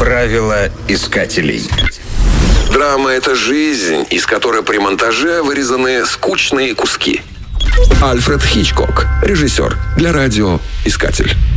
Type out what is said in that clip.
Правила искателей. Драма — это жизнь, из которой при монтаже вырезаны скучные куски. Альфред Хичкок, режиссер, для радио «Искатель».